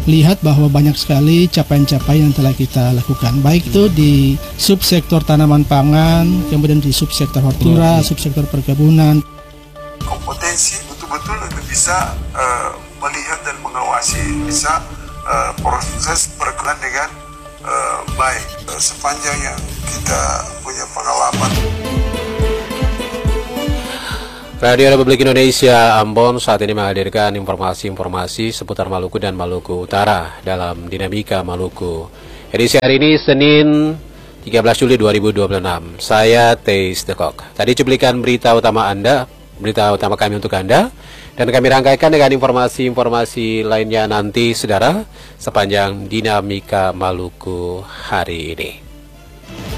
lihat bahwa banyak sekali capaian-capaian yang telah kita lakukan, baik itu di subsektor tanaman pangan, kemudian di subsektor hortikultura, subsektor perkebunan. Kompetensi betul-betul bisa melihat dan mengawasi, bisa proses perkebunan dengan baik sepanjang yang kita punya pengalaman. Radio Republik Indonesia Ambon saat ini menghadirkan informasi-informasi seputar Maluku dan Maluku Utara dalam Dinamika Maluku. Edisi hari ini Senin 13 Juli 2026. Saya Teis Dekok. Tadi cuplikan berita utama kami untuk Anda, dan kami rangkaikan dengan informasi-informasi lainnya nanti, saudara, sepanjang Dinamika Maluku hari ini.